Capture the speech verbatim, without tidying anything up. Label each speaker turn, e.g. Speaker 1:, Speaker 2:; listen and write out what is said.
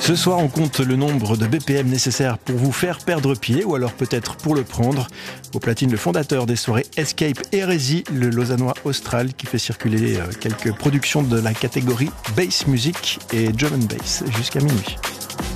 Speaker 1: Ce soir, on compte le nombre de B P M nécessaires pour vous faire perdre pied, ou alors peut-être pour le prendre. Au platine, le fondateur des soirées Escape Hérésie, le lausannois Austral, qui fait circuler quelques productions de la catégorie Bass Music et Drum and Bass jusqu'à minuit.